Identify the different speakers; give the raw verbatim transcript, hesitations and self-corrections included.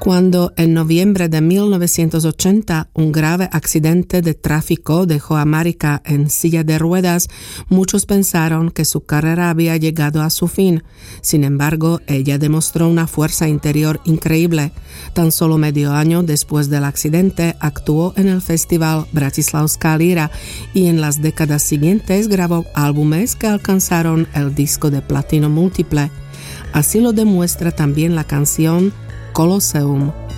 Speaker 1: Cuando en noviembre de mil novecientos ochenta un grave accidente de tráfico dejó a Marika en silla de ruedas, muchos pensaron que su carrera había llegado a su fin. Sin embargo, ella demostró una fuerza interior increíble. Tan solo medio año después del accidente actuó en el festival Bratislavská Líra y en las décadas siguientes grabó álbumes que alcanzaron el disco de platino múltiple. Así lo demuestra también la canción Colosseum.